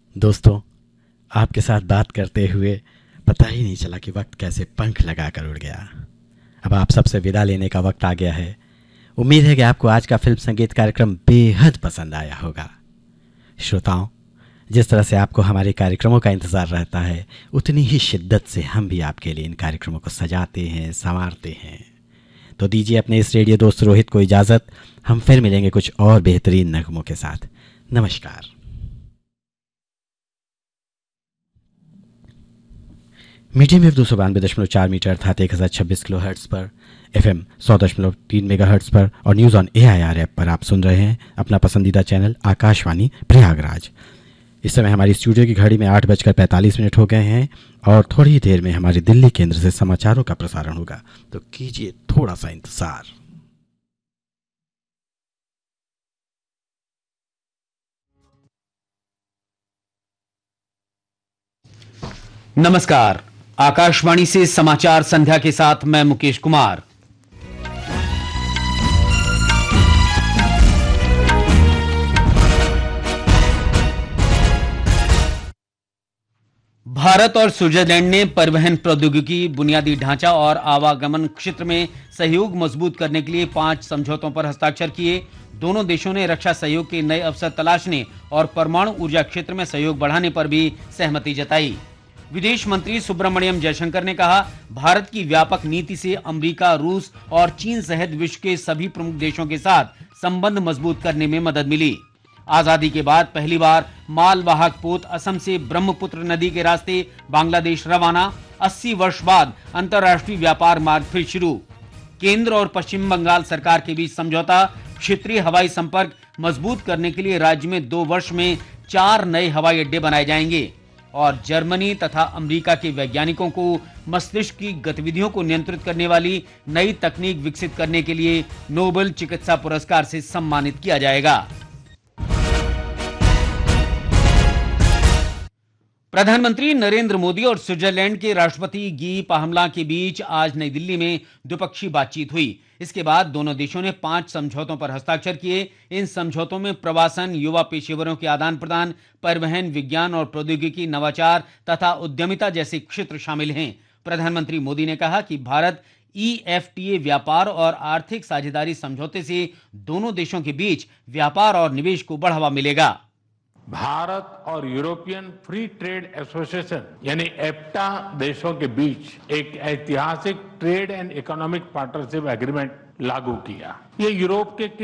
दोस्तों, आपके साथ बात करते हुए पता ही नहीं चला कि वक्त कैसे पंख लगाकर उड़ गया। अब आप सबसे विदा लेने का वक्त आ गया है। उम्मीद है कि आपको आज का फिल्म संगीत कार्यक्रम बेहद पसंद आया होगा। श्रोताओं, जिस तरह से आपको हमारे कार्यक्रमों का इंतज़ार रहता है, उतनी ही शिद्दत से हम भी आपके लिए इन कार्यक्रमों को सजाते हैं, संवारते हैं। तो दीजिए अपने इस रेडियो दोस्त रोहित को इजाज़त। हम फिर मिलेंगे कुछ और बेहतरीन नगमों के साथ। नमस्कार। मीडियम वेव 292.4 मीटर अर्थात 1026 किलो हर्ट्स पर, FM 100.3 मेगा हर्ट्स पर और न्यूज़ ऑन AIR ऐप पर आप सुन रहे हैं अपना पसंदीदा चैनल आकाशवाणी प्रयागराज। इस समय हमारी स्टूडियो की घड़ी में 8:45 हो गए हैं और थोड़ी ही देर में हमारे दिल्ली केंद्र से समाचारों का प्रसारण होगा। तो कीजिए थोड़ा सा इंतजार। नमस्कार। आकाशवाणी से समाचार संध्या के साथ मैं मुकेश कुमार। भारत और स्विट्जरलैंड ने परिवहन प्रौद्योगिकी, बुनियादी ढांचा और आवागमन क्षेत्र में सहयोग मजबूत करने के लिए 5 समझौतों पर हस्ताक्षर किए। दोनों देशों ने रक्षा सहयोग के नए अवसर तलाशने और परमाणु ऊर्जा क्षेत्र में सहयोग बढ़ाने पर भी सहमति जताई। विदेश मंत्री सुब्रमण्यम जयशंकर ने कहा, भारत की व्यापक नीति से अमेरिका, रूस और चीन सहित विश्व के सभी प्रमुख देशों के साथ संबंध मजबूत करने में मदद मिली। आजादी के बाद पहली बार मालवाहक पोत असम से ब्रह्मपुत्र नदी के रास्ते बांग्लादेश रवाना। 80 वर्ष बाद अंतर्राष्ट्रीय व्यापार मार्ग फिर शुरू। केंद्र और पश्चिम बंगाल सरकार के बीच समझौता। क्षेत्रीय हवाई संपर्क मजबूत करने के लिए राज्य में 2 वर्ष में 4 नए हवाई अड्डे बनाए जाएंगे। और जर्मनी तथा अमेरिका के वैज्ञानिकों को मस्तिष्क की गतिविधियों को नियंत्रित करने वाली नई तकनीक विकसित करने के लिए नोबेल चिकित्सा पुरस्कार से सम्मानित किया जाएगा। प्रधानमंत्री नरेंद्र मोदी और स्विट्जरलैंड के राष्ट्रपति गी पाहमला के बीच आज नई दिल्ली में द्विपक्षीय बातचीत हुई। इसके बाद दोनों देशों ने 5 समझौतों पर हस्ताक्षर किए। इन समझौतों में प्रवासन, युवा पेशेवरों के आदान प्रदान, परिवहन, विज्ञान और प्रौद्योगिकी, नवाचार तथा उद्यमिता जैसे क्षेत्र शामिल हैं। प्रधानमंत्री मोदी ने कहा कि भारत EFTA व्यापार और आर्थिक साझेदारी समझौते से दोनों देशों के बीच व्यापार और निवेश को बढ़ावा मिलेगा। भारत और यूरोपियन फ्री ट्रेड एसोसिएशन यानी एफ्टा देशों के बीच एक ऐतिहासिक trade and economic partnership agreement लागू किया। ये यूरोप के